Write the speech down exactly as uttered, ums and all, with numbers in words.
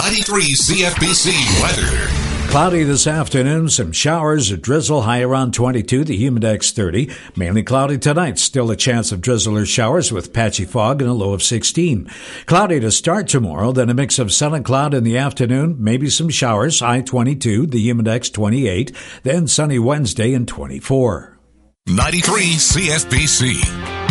ninety-three C F B C weather. Cloudy this afternoon, some showers or drizzle, high around twenty-two, the humidex thirty. Mainly cloudy tonight, still a chance of drizzle or showers with patchy fog and a low of sixteen. Cloudy to start tomorrow, then a mix of sun and cloud in the afternoon, maybe some showers, high twenty-two, the humidex twenty-eight, then sunny Wednesday and twenty-four. ninety-three C F B C.